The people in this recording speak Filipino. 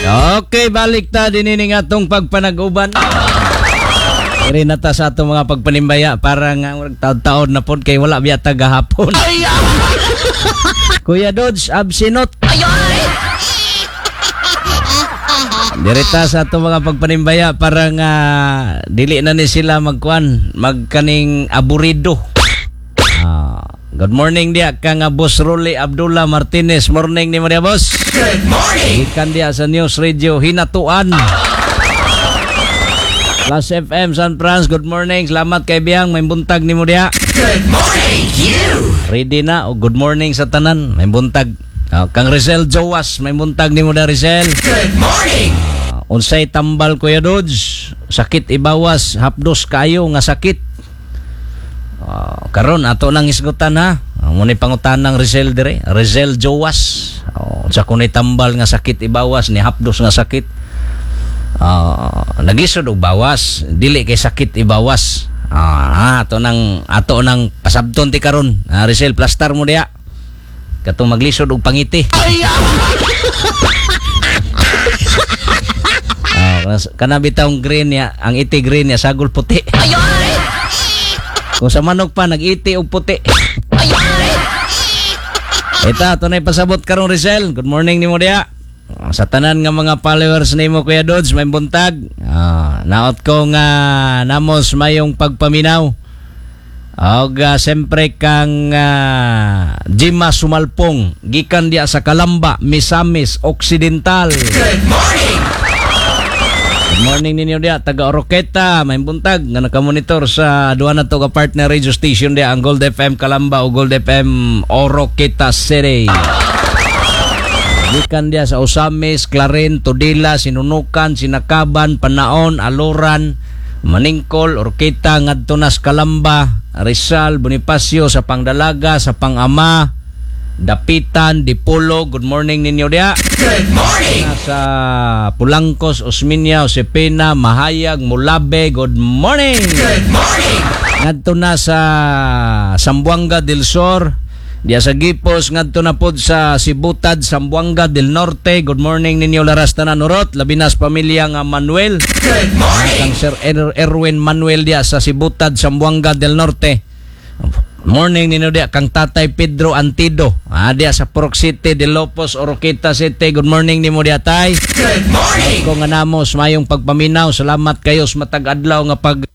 Okay, balik ta din ini nga tong pagpanag-uban. Iri na ta sa atong mga pagpanimbaya para nga taon-taon na pod kay wala biya tagahapon. Kuya Dodge, absinot. Direta sa atong mga pagpanimbaya para nga dili na ni sila magkaning aburido. Good morning dia kang Boss Rolly Abdullah Martinez. Morning ni mo dia, boss. Good morning. Ikan dia sa News Radio Hinatuan. Plus FM San Franz, good morning. Salamat kay Biyang, may buntag ni mo dia. Good morning, you. Ready na o good morning sa tanan, may buntag. Kang Rizal Jowas, may buntag ni mo da, Rizal. Good morning. Unsay tambal Kuya Dodge, sakit ibawas, hapdos kayo nga sakit. Karon ato nang isgutan ha. Muna pangutan ng Rizal dire, Rizal Jowas. Sa kunay tambal nga sakit ibawas, ni hapdos nga sakit. Nagisod og bawas, dili kay sakit ibawas. Ato nang pasabton ti karon. Rizal, plastar mo diya. Katong maglisod og pangiti. Kana bitawng green ya, ang iti green ya sagol puti. Kung sa manok pa nag-iti og puti. Ita ato nay pasabot karon, Rizal. Good morning nimo diya. Sa tanan nga mga followers nimo Kuya Dodge, may buntag. Naot ko nga namos mayong pagpaminaw. Og siyempre kang Jima Sumalpong gikan dia sa Calamba, Misamis Occidental. Good morning. Good morning ninyo dia taga Oroqueta, may buntag nga nakamonitor sa duha na to ka partner radio station dia, ang Gold FM Calamba o Gold FM Oroqueta City. Gikan dia sa Osamis, Clarin, Tudela, Sinunukan, Sinakaban, Panaon, Aluran, Maningkol, Orqueta, ngadto na sa Calamba, Rizal, Bonifacio, sa Pangdalaga, sa Pangama, Dapitan, Dipolo. Good morning ninyo dia. Good morning. Sa Pulangkos, Osminia, Josepina, Mahayag, Mulabe. Good morning. Good morning. Ngadto na sa Zamboanga del Sur, diya sa Gipos, ngadto na pod sa Sibutad, Zamboanga del Norte. Good morning ninyo laras tanan urot, labi na sa pamilya nga Manuel. Good morning. Kang Sir Erwin Manuel diya sa Sibutad, Zamboanga del Norte. Morning ninyo diya kang Tatay Pedro Antido, diya sa Purok City, De Lopos, Oroqueta City. Good morning nimo diya, tay. Good morning. Kung nga namos mayong pagpaminaw, salamat kayo sa matag adlaw nga pag